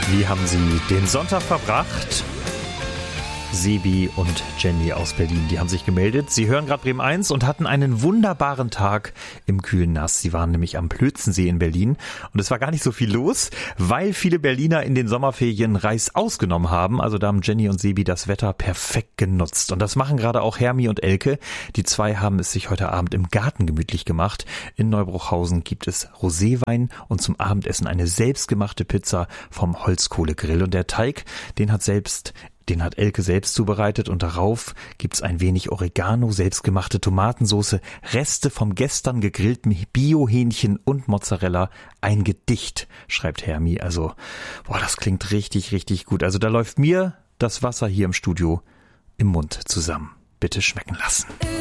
Wie haben Sie den Sonntag verbracht? Sebi und Jenny aus Berlin, die haben sich gemeldet. Sie hören gerade Bremen 1 und hatten einen wunderbaren Tag im kühlen Nass. Sie waren nämlich am Plötzensee in Berlin und es war gar nicht so viel los, weil viele Berliner in den Sommerferien Reis ausgenommen haben. Also da haben Jenny und Sebi das Wetter perfekt genutzt. Und das machen gerade auch Hermi und Elke. Die zwei haben es sich heute Abend im Garten gemütlich gemacht. In Neubruchhausen gibt es Roséwein und zum Abendessen eine selbstgemachte Pizza vom Holzkohlegrill. Und der Teig, den hat Elke selbst zubereitet und darauf gibt's ein wenig Oregano, selbstgemachte Tomatensauce, Reste vom gestern gegrillten Biohähnchen und Mozzarella. Ein Gedicht, schreibt Hermi. Also, das klingt richtig, richtig gut. Also da läuft mir das Wasser hier im Studio im Mund zusammen. Bitte schmecken lassen.